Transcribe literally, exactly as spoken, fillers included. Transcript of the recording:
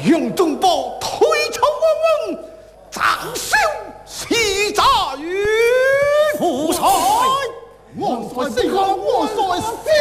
用中宝推朝我们，掌声喜炸于父帅， 我帅谁好？我帅谁